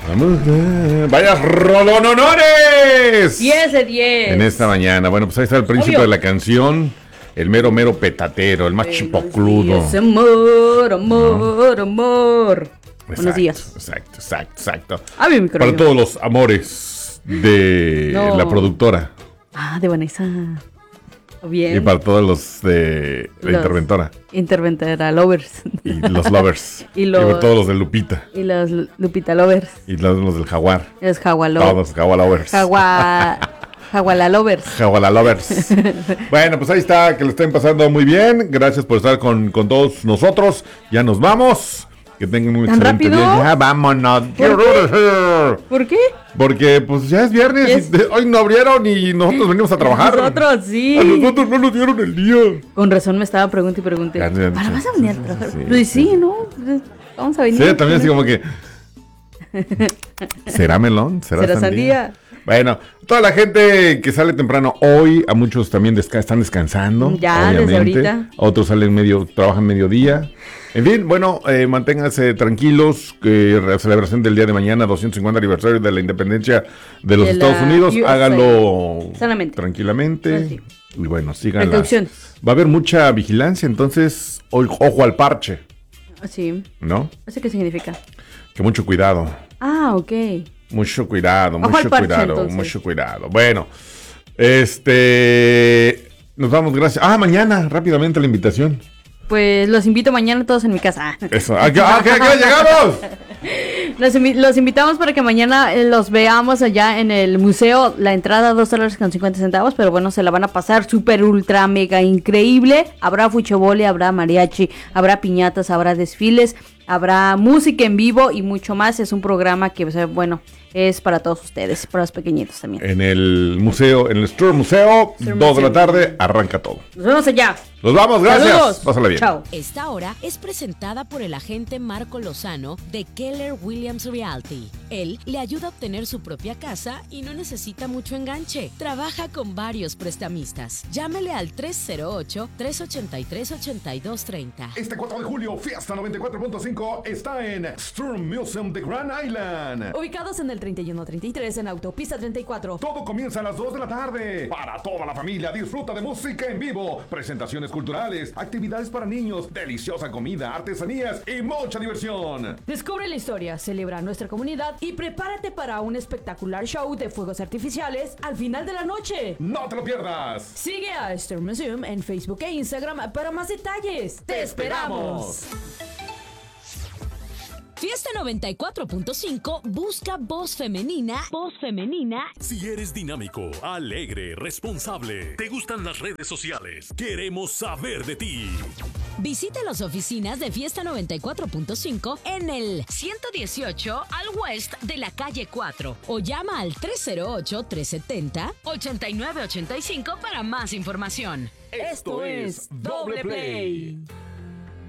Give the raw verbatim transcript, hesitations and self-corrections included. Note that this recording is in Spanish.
Vamos, eh, vaya rolononores. diez de diez. En esta mañana. Bueno, pues ahí está el príncipe Obvio. de la canción. El mero, mero petatero, el más chipocludo. Buenos días, amor, amor, amor. Buenos Exacto, días. Exacto, exacto, exacto. Ah, mi micrófono. Para todos los amores de No. la productora. Ah, de Vanessa. Bien. Y para todos los de la Los- interventora. Interventora lovers. Y los lovers. Y Y los- todos los de Lupita. Y los Lupita lovers. Y los, los del Jaguar. Los Jaguar lovers. Todos, Jaguar lovers. Jaguar. Jaguala lovers. Jaguar lovers. Bueno, pues ahí está, que lo estén pasando muy bien. Gracias por estar con, con todos nosotros. Ya nos vamos. Que tengan un ¿Tan excelente rápido? día. Ya vámonos. ¿Por qué? Porque pues ya es viernes. Yes. Y de- hoy no abrieron y nosotros venimos a trabajar. Nosotros sí. A nosotros no nos dieron el día. Con razón me estaba preguntando y pregunté. Ya, ya, ¿Para sí, vas a venir a sí, trabajar? sí, Pues sí. sí, ¿no? Pues, vamos a venir. Sí, también así como que. ¿Será melón? ¿Será, ¿Será sandía? sandía? Bueno, toda la gente que sale temprano hoy, a muchos también desca- están descansando. Ya, desde obviamente. ahorita. Otros salen medio, trabajan mediodía. En fin, bueno, eh, manténganse tranquilos. Que la celebración del día de mañana, doscientos cincuenta aniversario de la independencia de los De la Estados Unidos, U S A. háganlo Sanamente. tranquilamente. Ah, sí. Y bueno, sigan. Precauciones. Va a haber mucha vigilancia, entonces, hoy, ojo al parche, Sí. ¿no? ¿Eso qué significa? Que mucho cuidado. Ah, ok. Mucho cuidado, Ojo mucho al parche, cuidado, entonces. mucho cuidado. Bueno, este, nos vamos, gracias. Ah, mañana, rápidamente la invitación. Pues los invito mañana todos en mi casa. Eso. ¿A qué, a qué- a qué llegamos? Los, invi- los invitamos para que mañana eh, los veamos allá en el museo. La entrada dos dólares con cincuenta centavos, pero bueno, se la van a pasar súper, ultra, mega increíble. Habrá fuchobole, habrá mariachi, habrá piñatas, habrá desfiles, habrá música en vivo y mucho más. Es un programa que, o sea, bueno, es para todos ustedes, para los pequeñitos también. En el museo, en el Stur Museo, Stur dos de la Museo. tarde, arranca todo. Nos vemos allá. Nos vamos, gracias. Saludos. Pásala bien. Chao. Esta hora es presentada por el agente Marco Lozano de Keller Williams Realty. Él le ayuda a obtener su propia casa y no necesita mucho enganche. Trabaja con varios prestamistas. Llámele al tres cero ocho, tres ocho tres, ocho dos tres cero. Este cuatro de julio, Fiesta noventa y cuatro punto cinco está en Sturm Museum de Grand Island. Ubicados en el treinta y uno treinta y tres en Autopista treinta y cuatro. Todo comienza a las dos de la tarde. Para toda la familia, disfruta de música en vivo, presentaciones culturales, actividades para niños, deliciosa comida, artesanías y mucha diversión. Descubre la historia, celebra nuestra comunidad y prepárate para un espectacular show de fuegos artificiales al final de la noche. No te lo pierdas. Sigue a Sturm Museum en Facebook e Instagram para más detalles. ¡Te esperamos! Fiesta noventa y cuatro punto cinco busca voz femenina, voz femenina. Si eres dinámico, alegre, responsable, te gustan las redes sociales, queremos saber de ti. Visita las oficinas de Fiesta noventa y cuatro punto cinco en el ciento dieciocho al West de la calle cuatro o llama al tres cero ocho, tres siete cero, ocho nueve ocho cinco para más información. Esto es Doble Play.